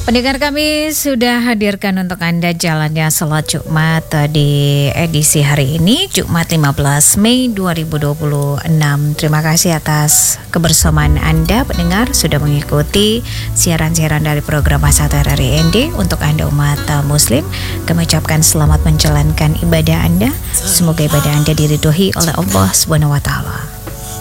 Pendengar kami sudah hadirkan untuk Anda jalannya salat Jumat di edisi hari ini, Jumat 15 Mei 2026. Terima kasih atas kebersamaan Anda pendengar sudah mengikuti siaran-siaran dari program Asata RRI untuk Anda umat Muslim. Kami ucapkan selamat menjalankan ibadah Anda. Semoga ibadah Anda diridhoi oleh Allah Subhanahu wa taala.